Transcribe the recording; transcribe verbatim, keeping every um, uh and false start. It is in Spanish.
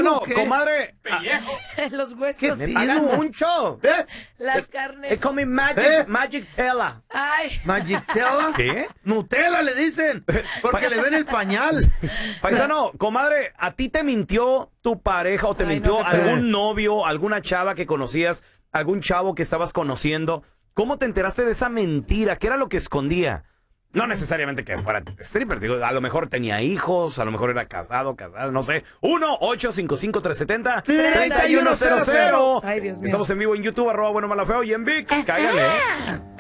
Paisano, qué? comadre. Pellejo. Los ¿Qué huesos. Me pido? pagan mucho. ¿Eh? Las carnes. Es como mi Magic, ¿Eh? Magic Tela. Ay. ¿Magictela? ¿Qué? Nutella le dicen, porque le ven el pañal. Paisano, comadre, ¿a ti te mintió tu pareja o te Ay, mintió no, qué feo. algún novio, alguna chava que conocías, algún chavo que estabas conociendo? ¿Cómo te enteraste de esa mentira? ¿Qué era lo que escondía? No necesariamente que fuera stripper, digo, a lo mejor tenía hijos, a lo mejor era casado, casada, no sé. uno ocho cinco cinco tres siete cero tres uno cero cero. Ay, Dios mío. Estamos en vivo en YouTube, arroba bueno, malo, feo, y en VIX, cáigale.